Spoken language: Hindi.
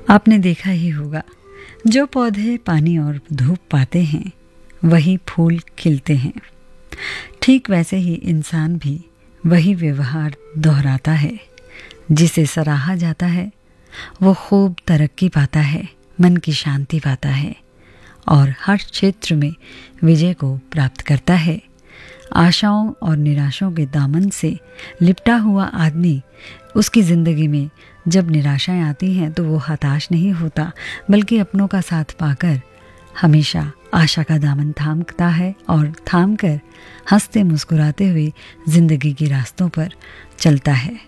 आपने देखा ही होगा, जो पौधे पानी और धूप पाते हैं वही फूल खिलते हैं। ठीक वैसे ही इंसान भी वही व्यवहार दोहराता है। जिसे सराहा जाता है वो खूब तरक्की पाता है, मन की शांति पाता है और हर क्षेत्र में विजय को प्राप्त करता है। आशाओं और निराशाओं के दामन से लिपटा हुआ आदमी, उसकी ज़िंदगी में जब निराशाएं आती हैं तो वो हताश नहीं होता, बल्कि अपनों का साथ पाकर हमेशा आशा का दामन थामता है और थाम कर हंसते मुस्कुराते हुए ज़िंदगी के रास्तों पर चलता है।